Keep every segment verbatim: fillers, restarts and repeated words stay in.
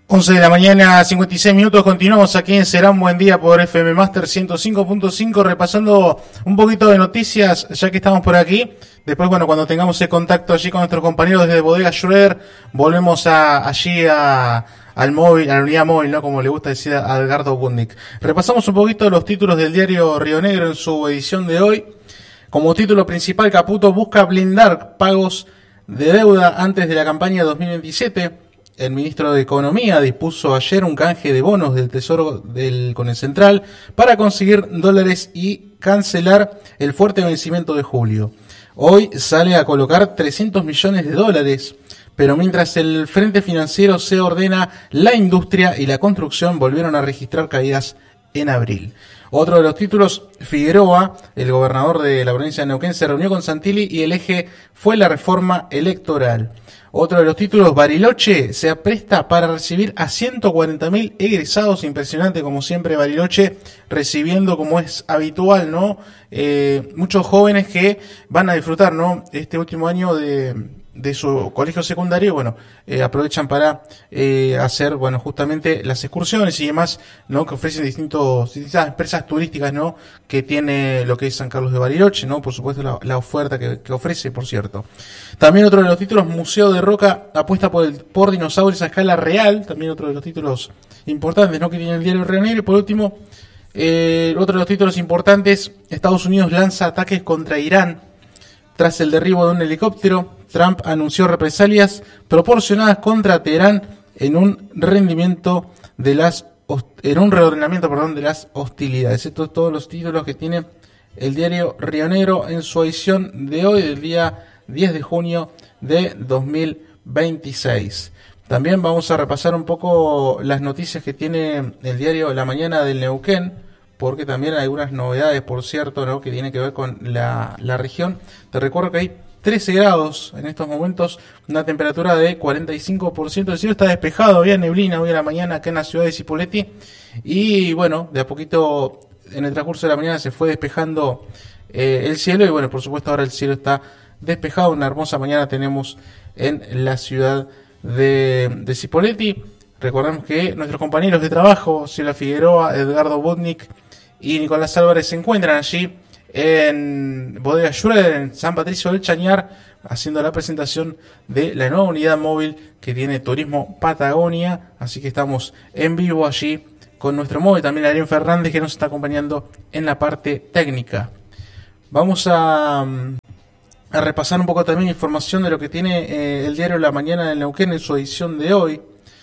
once de la mañana, cincuenta y seis minutos, continuamos aquí en Será un Buen Día por F M Master ciento cinco punto cinco, repasando un poquito de noticias, ya que estamos por aquí. Después, bueno, cuando tengamos el contacto allí con nuestros compañeros desde Bodega Schroeder, volvemos a, allí a, al móvil, a la unidad móvil, ¿no? Como le gusta decir a Edgardo Budnik. Repasamos un poquito los títulos del diario Río Negro en su edición de hoy. Como título principal, Caputo busca blindar pagos de deuda antes de la campaña dos mil veintisiete. El ministro de Economía dispuso ayer un canje de bonos del Tesoro del, con el Central para conseguir dólares y cancelar el fuerte vencimiento de julio. Hoy sale a colocar trescientos millones de dólares, pero mientras el frente financiero se ordena, la industria y la construcción volvieron a registrar caídas en abril. Otro de los títulos, Figueroa, el gobernador de la provincia de Neuquén, se reunió con Santilli y el eje fue la reforma electoral. Otro de los títulos, Bariloche se apresta para recibir a ciento cuarenta mil egresados. Impresionante, como siempre, Bariloche recibiendo, como es habitual, ¿no? Eh, muchos jóvenes que van a disfrutar, ¿no? Este último año de, de su colegio secundario, bueno, eh, aprovechan para eh, hacer, bueno, justamente las excursiones y demás, ¿no? Que ofrecen distintos, distintas empresas turísticas, ¿no? Que tiene lo que es San Carlos de Bariloche, ¿no? Por supuesto, la, la oferta que, que ofrece, por cierto. También otro de los títulos, Museo de Roca apuesta por, el, por dinosaurios a escala real. También otro de los títulos importantes, ¿no? Que tiene el diario Río Negro. Y por último, eh, otro de los títulos importantes, Estados Unidos lanza ataques contra Irán tras el derribo de un helicóptero. Trump anunció represalias proporcionadas contra Teherán en un rendimiento de las en un reordenamiento, perdón, de las hostilidades. Estos son todos los títulos que tiene el diario Río Negro en su edición de hoy, del día diez de junio de dos mil veintiséis. También vamos a repasar un poco las noticias que tiene el diario La Mañana del Neuquén, porque también hay algunas novedades, por cierto, ¿no? Que tienen que ver con la, la región. Te recuerdo que hay trece grados en estos momentos, una temperatura de cuarenta y cinco por ciento. El cielo está despejado, había neblina hoy a la mañana acá en la ciudad de Cipolletti. Y bueno, de a poquito en el transcurso de la mañana se fue despejando eh, el cielo. Y bueno, por supuesto ahora el cielo está despejado. Una hermosa mañana tenemos en la ciudad de, de Cipolletti. Recordemos que nuestros compañeros de trabajo, Silvia Figueroa, Edgardo Budnik y Nicolás Álvarez, se encuentran allí en Bodega Schroeder, en San Patricio del Chañar, haciendo la presentación de la nueva unidad móvil que tiene Turismo Patagonia. Así que estamos en vivo allí con nuestro móvil. También Ariel Fernández, que nos está acompañando en la parte técnica. Vamos a, a repasar un poco también información de lo que tiene eh, el diario La Mañana del Neuquén en su edición de hoy.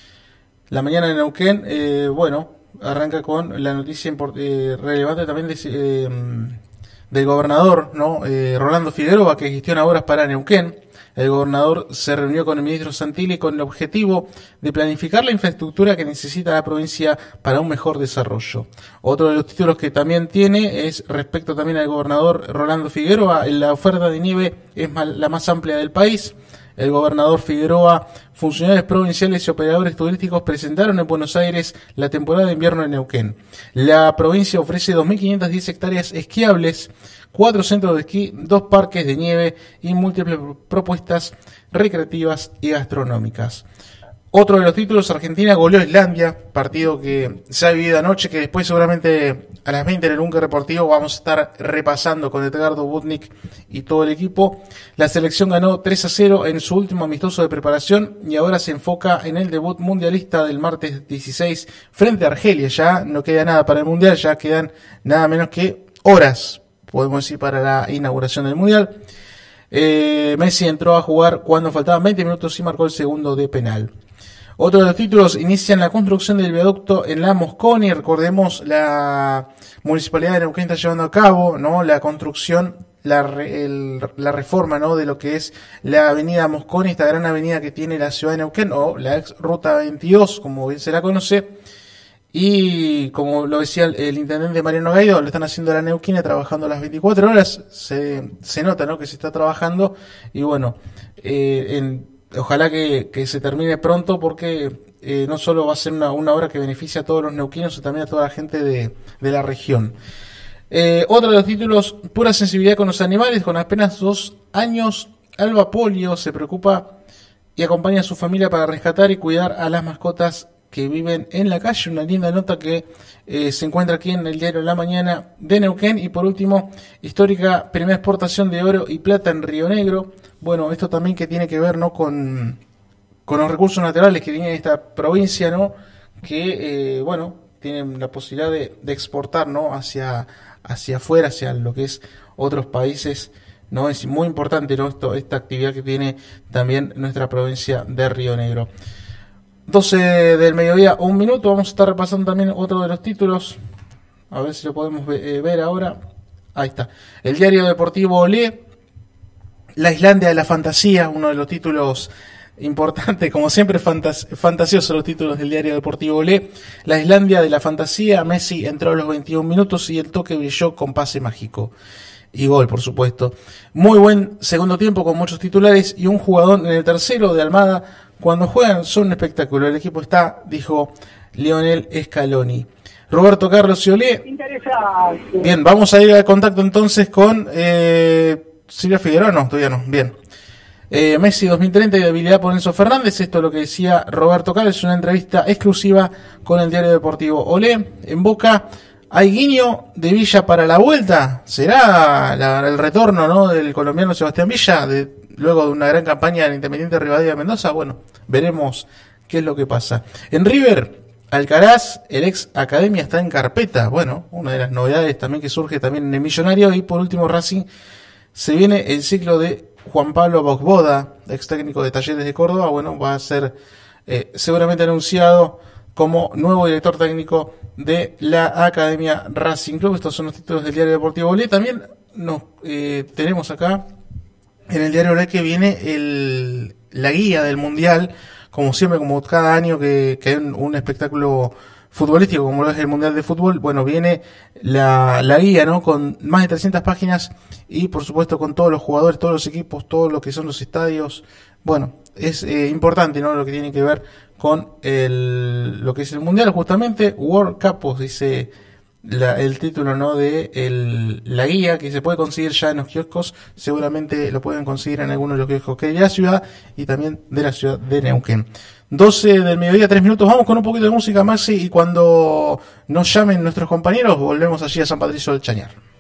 La Mañana del Neuquén, eh, bueno, arranca con la noticia import- eh, relevante también de... Eh, del gobernador, ¿no? Eh, Rolando Figueroa, que gestiona obras para Neuquén. El gobernador se reunió con el ministro Santilli con el objetivo de planificar la infraestructura que necesita la provincia para un mejor desarrollo. Otro de los títulos que también tiene es respecto también al gobernador Rolando Figueroa. La oferta de nieve es la más amplia del país. El gobernador Figueroa, funcionarios provinciales y operadores turísticos presentaron en Buenos Aires la temporada de invierno en Neuquén. La provincia ofrece dos mil quinientas diez hectáreas esquiables, cuatro centros de esquí, dos parques de nieve y múltiples propuestas recreativas y gastronómicas. Otro de los títulos, Argentina goleó a Islandia, partido que se ha vivido anoche, que después seguramente a las veinte en el Búnker Deportivo vamos a estar repasando con Edgardo Budnik y todo el equipo. La selección ganó tres a cero en su último amistoso de preparación y ahora se enfoca en el debut mundialista del martes dieciséis frente a Argelia. Ya no queda nada para el Mundial, ya quedan nada menos que horas, podemos decir, para la inauguración del Mundial. Eh, Messi entró a jugar cuando faltaban veinte minutos y marcó el segundo de penal. Otro de los títulos, inician la construcción del viaducto en la Mosconi. Recordemos, la Municipalidad de Neuquén está llevando a cabo, ¿no?, la construcción, la, el, la reforma, ¿no?, de lo que es la avenida Mosconi, esta gran avenida que tiene la ciudad de Neuquén, o la ex ruta veintidós, como bien se la conoce. Y como lo decía el, el intendente Mariano Gaido, lo están haciendo la neuquina, trabajando las veinticuatro horas. Se, se nota, ¿no?, que se está trabajando. Y bueno, eh, en ojalá que, que se termine pronto, porque eh, no solo va a ser una, una obra que beneficia a todos los neuquinos, sino también a toda la gente de, de la región. Eh, otro de los títulos, pura sensibilidad con los animales. Con apenas dos años, Alba Polio se preocupa y acompaña a su familia para rescatar y cuidar a las mascotas que viven en la calle. Una linda nota que eh, se encuentra aquí en el diario La Mañana de Neuquén. Y por último, histórica primera exportación de oro y plata en Río Negro. Bueno, esto también que tiene que ver, ¿no?, con, con los recursos naturales que tiene esta provincia, ¿no?, que, eh, bueno, tienen la posibilidad de, de exportar, ¿no?, hacia, hacia afuera, hacia lo que es otros países, ¿no? Es muy importante, ¿no?, Esto, esta actividad que tiene también nuestra provincia de Río Negro. doce del mediodía, un minuto. Vamos a estar repasando también otro de los títulos. A ver si lo podemos ve, eh, ver ahora. Ahí está. El diario deportivo Olé. La Islandia de la fantasía, uno de los títulos importantes, como siempre fantas fantasiosos los títulos del diario deportivo Olé. La Islandia de la fantasía. Messi entró a los veintiún minutos y el toque brilló con pase mágico. Y gol, por supuesto. Muy buen segundo tiempo con muchos titulares y un jugador en el tercero de Almada. Cuando juegan son un espectáculo. El equipo está, dijo Lionel Scaloni. Roberto Carlos y Olé. Interesante. Bien, vamos a ir a contacto entonces con eh, Silvia Figueroa. No, todavía no. Bien. Eh, Messi dos mil treinta y debilidad por Enzo Fernández. Esto es lo que decía Roberto Carlos. Es una entrevista exclusiva con el diario deportivo Olé. En Boca hay guiño de Villa para la vuelta. ¿Será la, el retorno, ¿no?, del colombiano Sebastián Villa de, luego de una gran campaña en Independiente Rivadavia de Mendoza? Bueno, veremos qué es lo que pasa. En River, Alcaraz, el ex Academia, está en carpeta. Bueno, una de las novedades también que surge también en el Millonario. Y por último, Racing, se viene el ciclo de Juan Pablo Bogboda, ex técnico de Talleres de Córdoba. Bueno, va a ser eh, seguramente anunciado como nuevo director técnico de la Academia Racing Club. Estos son los títulos del diario deportivo Olé. También nos eh, tenemos acá en el diario Olé que viene el, la guía del Mundial, como siempre, como cada año que, que hay un, un espectáculo futbolístico como lo es el Mundial de Fútbol. Bueno, viene la, la guía, ¿no?, con más de trescientas páginas y por supuesto con todos los jugadores, todos los equipos, todo lo que son los estadios. Bueno, es eh, importante, ¿no?, lo que tiene que ver con el, lo que es el Mundial, justamente World Cup, pues dice la, el título, ¿no?, de el, la guía, que se puede conseguir ya en los kioscos. Seguramente lo pueden conseguir en algunos de los kioscos que hay de la ciudad y también de la ciudad de Neuquén. doce del mediodía, tres minutos. Vamos con un poquito de música, Maxi, y cuando nos llamen nuestros compañeros volvemos allí a San Patricio del Chañar.